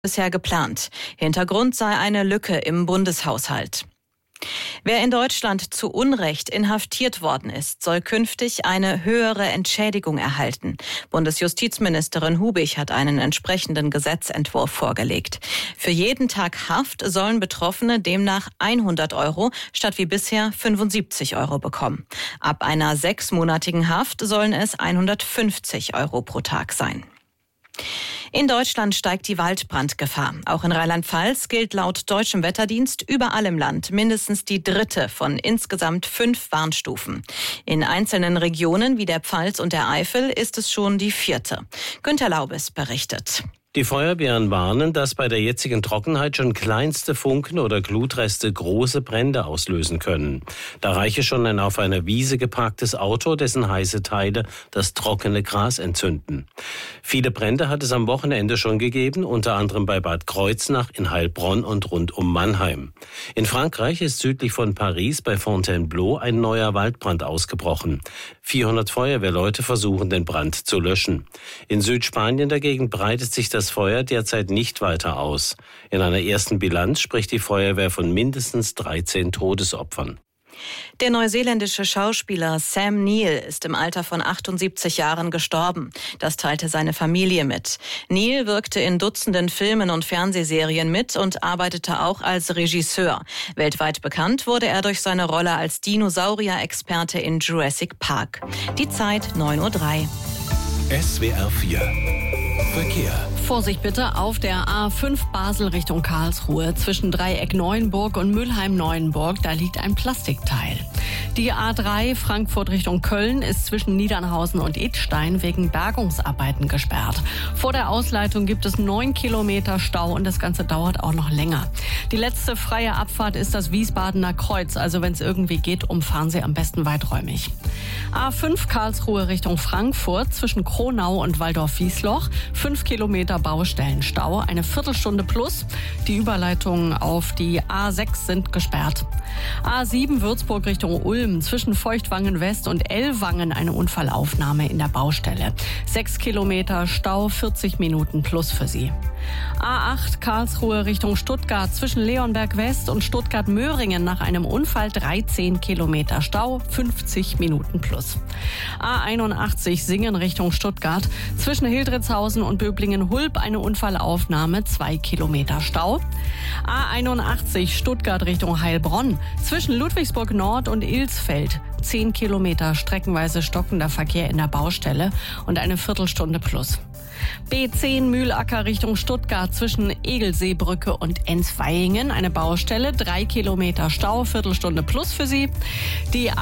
bisher geplant. Hintergrund sei eine Lücke im Bundeshaushalt. Wer in Deutschland zu Unrecht inhaftiert worden ist, soll künftig eine höhere Entschädigung erhalten. Bundesjustizministerin Hubig hat einen entsprechenden Gesetzentwurf vorgelegt. Für jeden Tag Haft sollen Betroffene demnach 100 € statt wie bisher 75 € bekommen. Ab einer 6-monatigen Haft sollen es 150 € pro Tag sein. In Deutschland steigt die Waldbrandgefahr. Auch in Rheinland-Pfalz gilt laut deutschem Wetterdienst überall im Land mindestens die 3. von insgesamt 5 Warnstufen. In einzelnen Regionen wie der Pfalz und der Eifel ist es schon die 4. Günter Laubes berichtet. Die Feuerwehren warnen, dass bei der jetzigen Trockenheit schon kleinste Funken oder Glutreste große Brände auslösen können. Da reiche schon ein auf einer Wiese geparktes Auto, dessen heiße Teile das trockene Gras entzünden. Viele Brände hat es am Wochenende schon gegeben, unter anderem bei Bad Kreuznach, in Heilbronn und rund um Mannheim. In Frankreich ist südlich von Paris bei Fontainebleau ein neuer Waldbrand ausgebrochen. 400 Feuerwehrleute versuchen, den Brand zu löschen. In Südspanien dagegen breitet sich das Feuer derzeit nicht weiter aus. In einer ersten Bilanz spricht die Feuerwehr von mindestens 13 Todesopfern. Der neuseeländische Schauspieler Sam Neill ist im Alter von 78 Jahren gestorben. Das teilte seine Familie mit. Neill wirkte in Dutzenden Filmen und Fernsehserien mit und arbeitete auch als Regisseur. Weltweit bekannt wurde er durch seine Rolle als Dinosaurier-Experte in Jurassic Park. Die Zeit 9:03 Uhr. SWR 4 Verkehr. Vorsicht bitte auf der A5 Basel Richtung Karlsruhe zwischen Dreieck Neuenburg und Mülheim-Neuenburg. Da liegt ein Plastikteil. Die A3 Frankfurt Richtung Köln ist zwischen Niedernhausen und Idstein wegen Bergungsarbeiten gesperrt. Vor der Ausleitung gibt es 9 Kilometer Stau und das Ganze dauert auch noch länger. Die letzte freie Abfahrt ist das Wiesbadener Kreuz. Also wenn es irgendwie geht, umfahren Sie am besten weiträumig. A5 Karlsruhe Richtung Frankfurt zwischen Kronau und Waldorf-Wiesloch. 5 Kilometer Baustellenstau, eine Viertelstunde plus. Die Überleitungen auf die A6 sind gesperrt. A7 Würzburg Richtung Ulm zwischen Feuchtwangen West und Ellwangen eine Unfallaufnahme in der Baustelle. 6 Kilometer Stau, 40 Minuten plus für Sie. A8 Karlsruhe Richtung Stuttgart zwischen Leonberg West und Stuttgart-Möhringen nach einem Unfall 13 Kilometer Stau, 50 Minuten plus. A81 Singen Richtung Stuttgart zwischen Hildritzhausen und Böblingen-Hulb eine Unfallaufnahme, 2 Kilometer Stau. A81 Stuttgart Richtung Heilbronn zwischen Ludwigsburg Nord und Ilsfeld 10 Kilometer streckenweise stockender Verkehr in der Baustelle und eine Viertelstunde plus. B10 Mühlacker Richtung Stuttgart zwischen Egelseebrücke und Ensweingen eine Baustelle, 3 Kilometer Stau, Viertelstunde plus für Sie. Die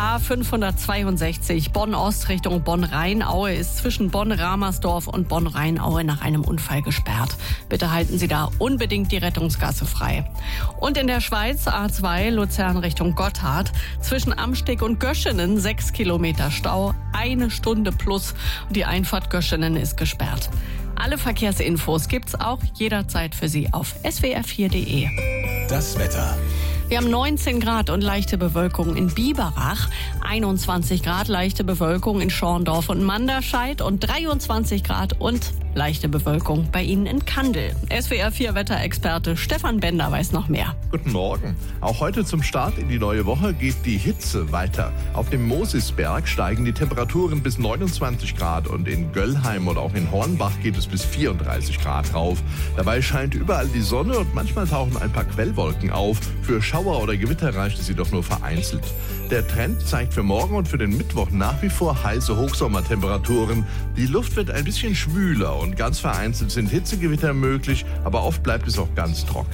A562 Bonn-Ost Richtung Bonn-Rheinaue ist zwischen Bonn-Ramersdorf und Bonn-Rheinaue nach einem Unfall gesperrt. Bitte halten Sie da unbedingt die Rettungsgasse frei. Und in der Schweiz A2 Luzern Richtung Gotthard zwischen Amsteg und Göschenen 6 Kilometer Stau, 1 Stunde plus. Die Einfahrt Göschenen ist gesperrt. Alle Verkehrsinfos gibt's auch jederzeit für Sie auf swr4.de. Das Wetter. Wir haben 19 Grad und leichte Bewölkung in Biberach, 21 Grad leichte Bewölkung in Schorndorf und Manderscheid und 23 Grad und leichte Bewölkung bei Ihnen in Kandel. SWR4 Wetterexperte Stefan Bender weiß noch mehr. Guten Morgen. Auch heute zum Start in die neue Woche geht die Hitze weiter. Auf dem Mosisberg steigen die Temperaturen bis 29 Grad und in Göllheim und auch in Hornbach geht es bis 34 Grad rauf. Dabei scheint überall die Sonne und manchmal tauchen ein paar Quellwolken auf. Für Schauer oder Gewitter reicht es jedoch nur vereinzelt. Der Trend zeigt für morgen und für den Mittwoch nach wie vor heiße Hochsommertemperaturen. Die Luft wird ein bisschen schwüler und ganz vereinzelt sind Hitzegewitter möglich, aber oft bleibt es auch ganz trocken.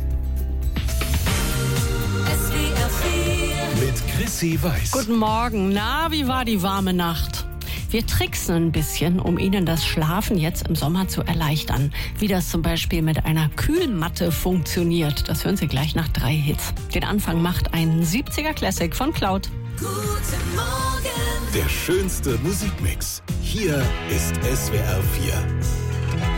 Mit Chrissy Weiß. Guten Morgen. Na, wie war die warme Nacht? Wir tricksen ein bisschen, um Ihnen das Schlafen jetzt im Sommer zu erleichtern. Wie das zum Beispiel mit einer Kühlmatte funktioniert, das hören Sie gleich nach 3 Hits. Den Anfang macht ein 70er Classic von Cloud. Guten Morgen. Der schönste Musikmix. Hier ist SWR 4.